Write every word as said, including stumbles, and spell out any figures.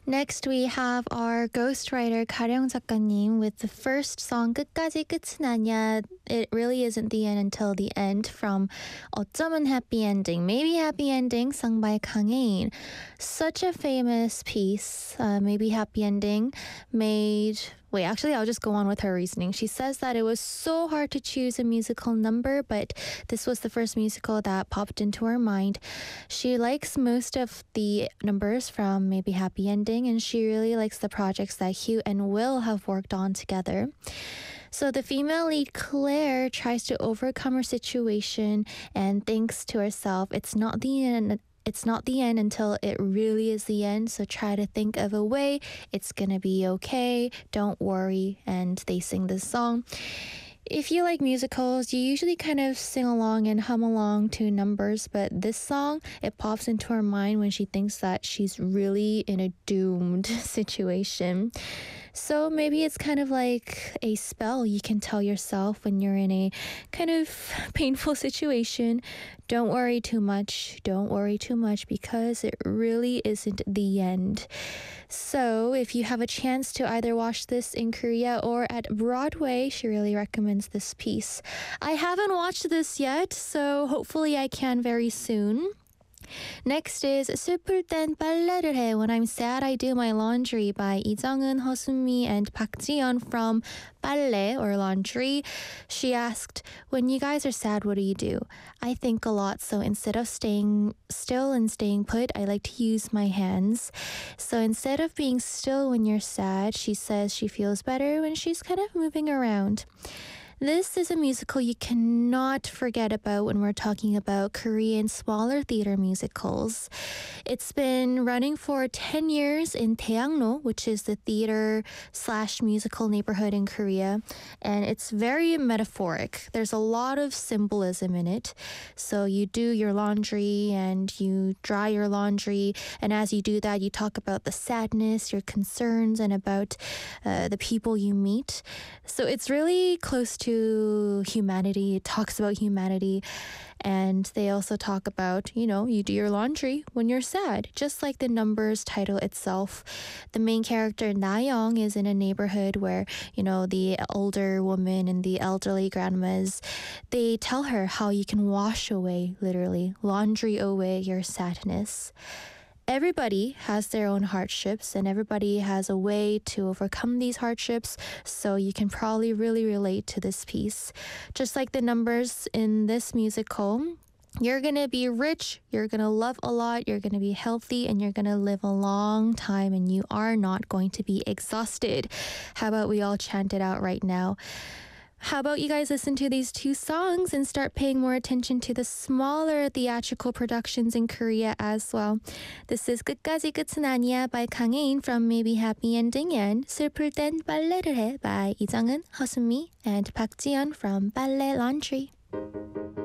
Next, we have our ghostwriter 가령 작가님 with the first song 끝까지 끝은 아니야. It really isn't the end until the end from 어쩌면 Happy Ending, Maybe Happy Ending sung by 강혜인. Such a famous piece, uh, Maybe Happy Ending, made... Wait, actually, I'll just go on with her reasoning. She says that it was so hard to choose a musical number, but this was the first musical that popped into her mind. She likes most of the numbers from Maybe Happy Ending, and she really likes the projects that Hugh and Will have worked on together. So the female lead, Claire, tries to overcome her situation and thinks to herself, it's not the end. It's not the end until it really is the end. So try to think of a way. It's gonna be okay. Don't worry. And they sing this song. If you like musicals, you usually kind of sing along and hum along to numbers, but this song, it pops into her mind when she thinks that she's really in a doomed situation. So maybe it's kind of like a spell you can tell yourself when you're in a kind of painful situation. Don't worry too much. Don't worry too much because it really isn't the end. So if you have a chance to either watch this in Korea or at Broadway, she really recommends this piece. I haven't watched this yet, so hopefully I can very soon. Next is 슬플 땐 빨래를 해. When I'm sad, I do my laundry by 이정은, 허수미, and Park Ji-yeon from 빨래 or laundry. She asked, when you guys are sad, what do you do? I think a lot, so instead of staying still and staying put, I like to use my hands. So instead of being still when you're sad, she says she feels better when she's kind of moving around. This is a musical you cannot forget about when we're talking about Korean smaller theater musicals. It's been running for ten years in Daeangno, which is the theater slash musical neighborhood in Korea, and it's very metaphoric. There's a lot of symbolism in it. So you do your laundry and you dry your laundry, and as you do that, you talk about the sadness, your concerns, and about uh, the people you meet. So it's really close to to humanity. It talks about humanity, and they also talk about, you know, you do your laundry when you're sad, just like the numbers title itself. The main character, Na-young, is in a neighborhood where, you know, the older woman and the elderly grandmas, they tell her how you can wash away, literally, laundry away your sadness. Everybody has their own hardships, and everybody has a way to overcome these hardships, so you can probably really relate to this piece. Just like the numbers in this musical, you're gonna be rich, you're gonna love a lot, you're gonna be healthy, and you're gonna live a long time, and you are not going to be exhausted. How about we all chant it out right now? How about you guys listen to these two songs and start paying more attention to the smaller theatrical productions in Korea as well. This is 끝까지 끝은 아니야 by 강혜인 from Maybe Happy Ending, and 슬플 땐 빨래를 해 by 이정은, 허수미, and Park Ji-yeon from Ballet Laundry.